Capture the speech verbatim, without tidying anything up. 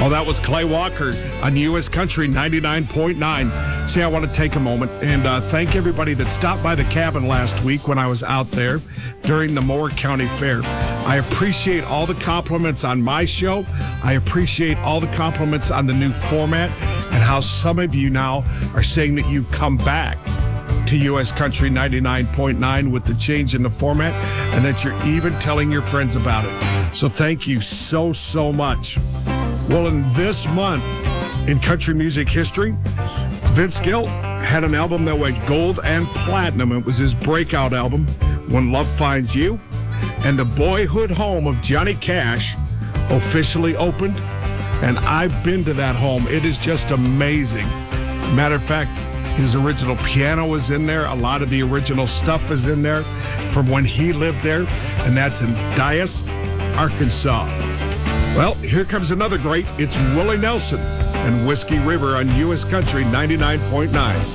Oh, that was Clay Walker on U S Country ninety-nine point nine. See, I want to take a moment and uh, thank everybody that stopped by the cabin last week when I was out there during the Moore County Fair. I appreciate all the compliments on my show. I appreciate all the compliments on the new format and how some of you now are saying that you come back to U S Country ninety-nine point nine with the change in the format and that you're even telling your friends about it. So thank you so, so much. Well, in this month in country music history, Vince Gill had an album that went gold and platinum. It was his breakout album, When Love Finds You. And the boyhood home of Johnny Cash officially opened. And I've been to that home. It is just amazing. Matter of fact, his original piano is in there. A lot of the original stuff is in there from when he lived there. And that's in Dyess, Arkansas. Well, here comes another great. It's Willie Nelson and Whiskey River on U S Country ninety-nine point nine.